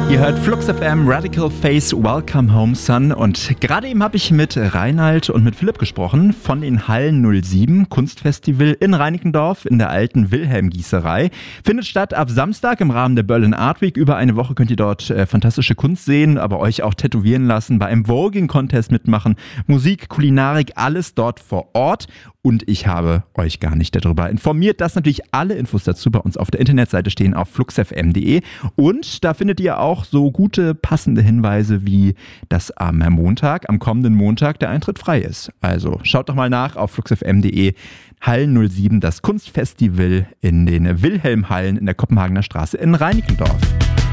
Ihr hört Flux FM, Radical Face, Welcome Home Son. Und gerade eben habe ich mit Reinhard und mit Philipp gesprochen von den Hallen 07 Kunstfestival in Reinickendorf in der alten Wilhelm-Gießerei. Findet statt ab Samstag im Rahmen der Berlin Art Week. Über eine Woche könnt ihr dort fantastische Kunst sehen, aber euch auch tätowieren lassen, bei einem Voging-Contest mitmachen, Musik, Kulinarik, alles dort vor Ort. Und ich habe euch gar nicht darüber informiert, dass natürlich alle Infos dazu bei uns auf der Internetseite stehen auf fluxfm.de. Und da findet ihr auch so gute, passende Hinweise wie, dass am kommenden Montag, der Eintritt frei ist. Also schaut doch mal nach auf fluxfm.de. Hallen 07, das Kunstfestival in den Wilhelmhallen in der Kopenhagener Straße in Reinickendorf.